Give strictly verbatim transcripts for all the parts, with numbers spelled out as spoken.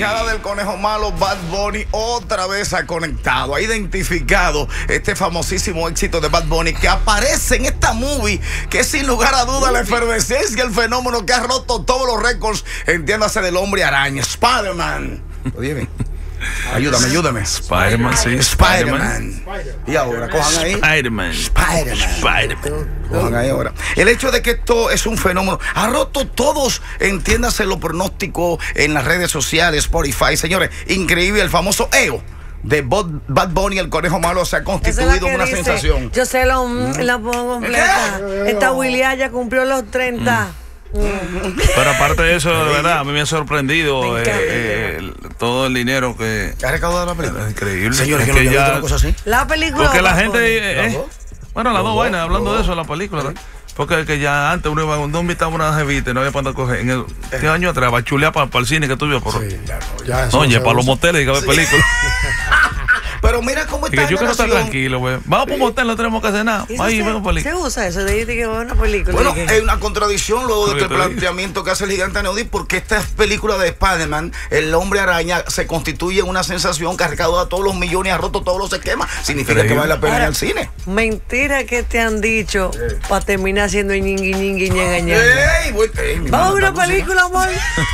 Del conejo malo, Bad Bunny otra vez ha conectado, ha identificado este famosísimo éxito de Bad Bunny que aparece en esta movie, que es sin lugar a duda la efervescencia, el fenómeno que ha roto todos los récords, entiéndase, del hombre araña, Spider-Man. Oye, ayúdame, ayúdame. Spider-Man, sí. Spider-Man. Y ahora, cojan ahí. Spider-Man. Spider-Man. Spider-Man. Cojan ahí ahora. El hecho de que esto es un fenómeno ha roto todos, entiéndase, los pronósticos en las redes sociales, Spotify. Señores, increíble, el famoso E O de Bad Bunny, el conejo malo, se ha constituido en una dice, sensación. Yo sé lo, mm, la pongo completa. Esta Willy ya cumplió los treinta. Mm. Mm. Pero aparte de eso, de verdad, a mí me ha sorprendido me eh, eh, todo el dinero que ha recaudado la película. Es increíble. Señores, es que, que no ya, una cosa así. La película. Porque la gente. Eh, ¿Las dos? Bueno, las dos vainas, hablando dos. de eso, la película. ¿Sí? Porque que ya antes uno iba a invitar a una jevita y no había para coger. En el ¿qué año atrás? Para chulear para, para el cine que tú ibas por. Sí, ya no, ya eso Oye, se para los usa. moteles y que ver Sí. películas. Pero mira cómo Y está. que yo quiero estar tranquilo, güey. Vamos por un motel, no tenemos que hacer nada. Ahí se, vemos película. se usa eso de ir que ver una película. Bueno, que... es una contradicción luego de Lo este que te planteamiento que hace el gigante Neudi, porque esta película de Spider-Man, el hombre araña, se constituye en una sensación que ha recaudado todos los millones, ha roto todos los esquemas. Significa Increíble. que vale la pena ir Ahora, al cine. mentira que te han dicho para terminar siendo ñingui ñingui ñega ñega. Ey, güey, ey, mi Vamos a mano, ver una película, amor.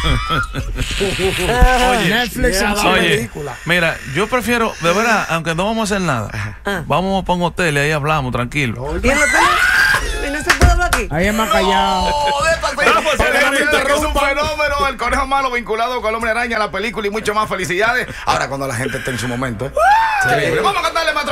Oye, Netflix en su Oye, película. mira, yo prefiero, de verdad, aunque no vamos a hacer nada, Ah. vamos para un hotel y ahí hablamos, tranquilo. ¿Y en la tele? ¿Y no se puede hablar aquí? Ahí es más callado. Joder, pa- Vamos, pa- señores, pa- me es un interrumpan. fenómeno, el conejo malo vinculado con el hombre araña, la película y mucho más. Felicidades. Ahora cuando la gente esté en su momento, ¿eh? Increíble. Vamos a cantarle más.